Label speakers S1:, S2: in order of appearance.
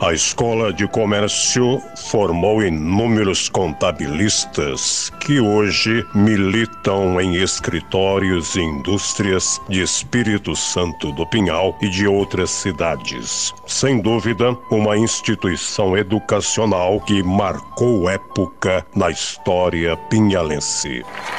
S1: A Escola de Comércio formou inúmeros contabilistas que hoje militam em escritórios e indústrias de Espírito Santo do Pinhal e de outras cidades. Sem dúvida, uma instituição educacional que marcou época na história pinhalense.